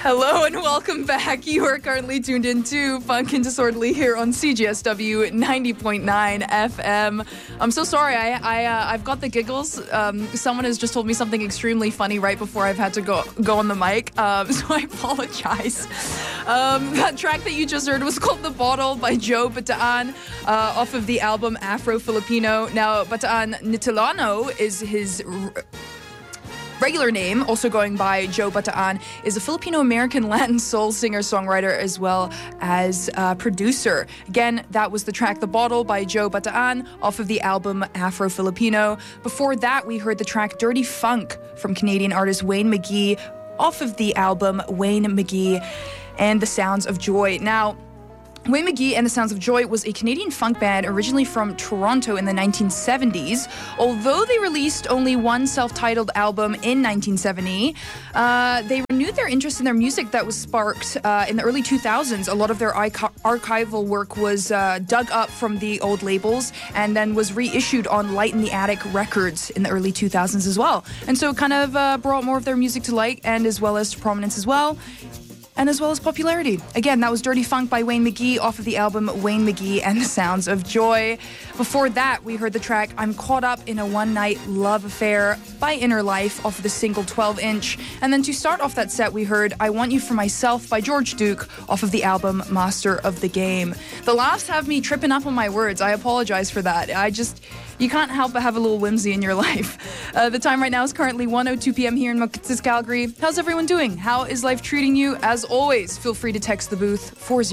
Hello and welcome back. You are currently tuned into Funk and Disorderly here on CJSW 90.9 FM. I'm so sorry. I've got the giggles. Someone has just told me something extremely funny right before I've had to go on the mic. So I apologize. That track that you just heard was called The Bottle by Joe Bataan off of the album Afro-Filipino. Now, Bataan Nitilano is his regular name, also going by Joe Bataan, is a Filipino-American Latin soul singer-songwriter as well as producer. Again, that was the track The Bottle by Joe Bataan off of the album Afro-Filipino. Before that, we heard the track Dirty Funk from Canadian artist Wayne McGee off of the album Wayne McGee and the Sounds of Joy. Now, Wayne McGee and the Sounds of Joy was a Canadian funk band originally from Toronto in the 1970s. Although they released only one self-titled album in 1970, they renewed their interest in their music that was sparked in the early 2000s. A lot of their archival work was dug up from the old labels and then was reissued on Light in the Attic Records in the early 2000s as well. And so it kind of brought more of their music to light and as well as to prominence as well. And as well as popularity. Again, that was Dirty Funk by Wayne McGee off of the album Wayne McGee and the Sounds of Joy. Before that, we heard the track I'm Caught Up in a One-Night Love Affair by Inner Life off of the single 12-inch. And then to start off that set, we heard I Want You For Myself by George Duke off of the album Master of the Game. The laughs have me tripping up on my words. I apologize for that. You can't help but have a little whimsy in your life. The time right now is currently 1:02 p.m. here in Makitis, Calgary. How's everyone doing? How is life treating you? As always, feel free to text the booth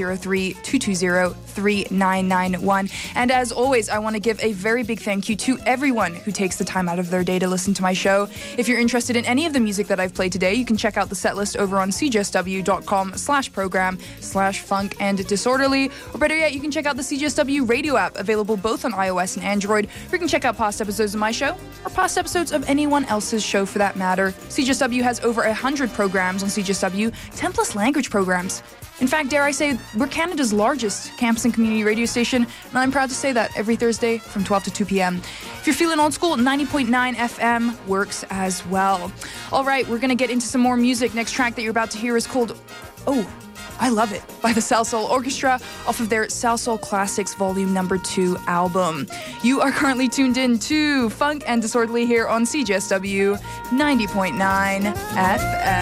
403-220-3991. And as always, I want to give a very big thank you to everyone who takes the time out of their day to listen to my show. If you're interested in any of the music that I've played today, you can check out the set list over on cjsw.com/program/funk and disorderly. Or better yet, you can check out the CJSW radio app, available both on iOS and Android. You can check out past episodes of my show, or past episodes of anyone else's show for that matter. CJSW has over 100 programs on CJSW, 10 plus language programs. In fact, dare I say, we're Canada's largest campus and community radio station, and I'm proud to say that every Thursday from 12 to 2 p.m. If you're feeling old school, 90.9 FM works as well. All right, we're going to get into some more music. Next track that you're about to hear is called Oh, I Love It by the Salsoul Orchestra off of their Salsoul Classics Volume No. 2 album. You are currently tuned in to Funk and Disorderly here on CJSW 90.9 FM.